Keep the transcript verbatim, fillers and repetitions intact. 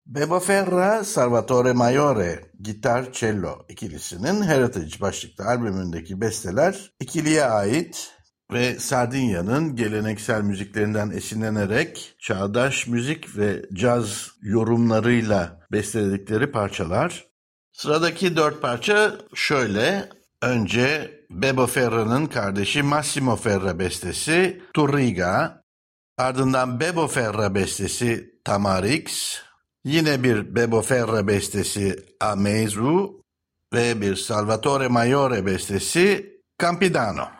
Bebo Ferra, Salvatore Maiore, gitar cello ikilisinin Heritage başlıklı albümündeki besteler ikiliye ait ve Sardinya'nın geleneksel müziklerinden esinlenerek çağdaş müzik ve caz yorumlarıyla besteledikleri parçalar. Sıradaki dört parça şöyle. Önce Bebo Ferra'nın kardeşi Massimo Ferra bestesi Turriga, ardından Bebo Ferra bestesi Tamarix, yine bir Bebo Ferra bestesi Amezu ve bir Salvatore Maiore bestesi Campidano.